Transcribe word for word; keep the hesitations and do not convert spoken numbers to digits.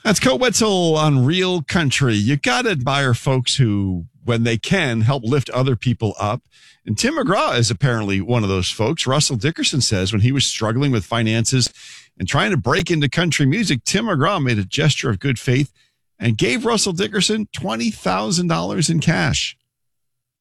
That's Coe Wetzel on Real Country. You got to admire folks who, when they can, help lift other people up. And Tim McGraw is apparently one of those folks. Russell Dickerson says when he was struggling with finances and trying to break into country music, Tim McGraw made a gesture of good faith and gave Russell Dickerson twenty thousand dollars in cash.